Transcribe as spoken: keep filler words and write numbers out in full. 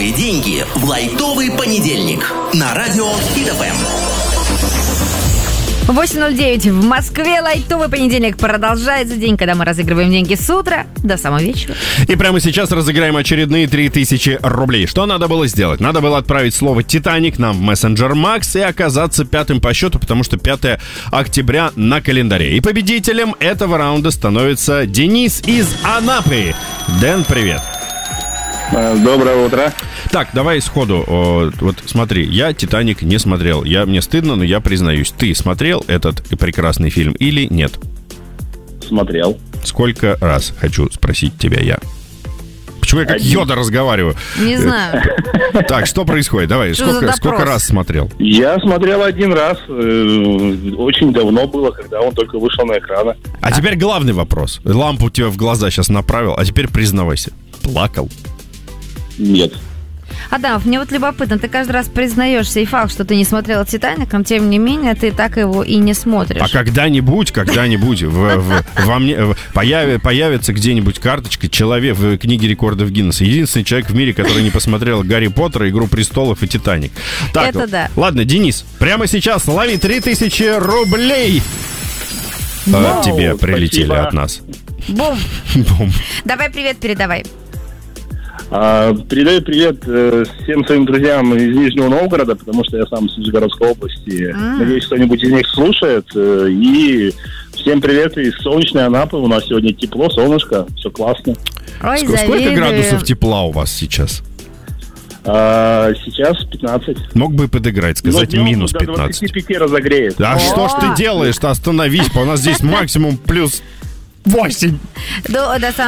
Лучшие деньги в лайтовый понедельник на радио Хит эф эм. восемь ноль девять в Москве. Лайтовый понедельник продолжается. День, когда мы разыгрываем деньги с утра до самого вечера. И прямо сейчас разыграем очередные три тысячи рублей. Что надо было сделать? Надо было отправить слово «Титаник» нам в мессенджер Макс и оказаться пятым по счету, потому что пятое октября на календаре. И победителем этого раунда становится Денис из Анапы. Дэн, привет. Доброе утро. Так, давай сходу. О, вот смотри, я «Титаник» не смотрел. Я, мне стыдно, но я признаюсь. Ты смотрел этот прекрасный фильм или нет? Смотрел. Сколько раз, хочу спросить тебя я? Почему я как Один. Йода разговариваю? Не знаю. Так, что происходит? Давай, Что за сколько, допрос? сколько раз смотрел? Я смотрел один раз. э, Очень давно было, когда он только вышел на экраны. А теперь главный вопрос. Лампу тебе в глаза сейчас направил, а теперь признавайся. Плакал? Нет. Адамов, мне вот любопытно, ты каждый раз признаешь сей факт, что ты не смотрел «Титаник», но тем не менее ты так его и не смотришь. А когда-нибудь, когда-нибудь в, в- во мне в- появи- появится где-нибудь карточка человек в книге рекордов Гиннесса. Единственный человек в мире, который не посмотрел «Гарри Поттера», «Игру престолов» и «Титаник». Так, Это да. Ладно, Денис, прямо сейчас лови три тысячи рублей. А, Вау, тебе прилетели спасибо. от нас. Бум! Бум. Давай привет передавай. А, Передаю привет э, всем своим друзьям из Нижнего Новгорода, потому что я сам из Нижегородской области. М. Надеюсь, кто-нибудь из них слушает. э, И всем привет из солнечной Анапы. У нас сегодня тепло, солнышко, все классно. Ой, Ск- Сколько завидую. градусов тепла у вас сейчас? А, Сейчас пятнадцать. Мог бы подыграть, сказать Но днем минус до пятнадцать. двадцати пяти разогреет. А что ж ты делаешь-то? Остановись, у нас здесь максимум плюс восемь. До, до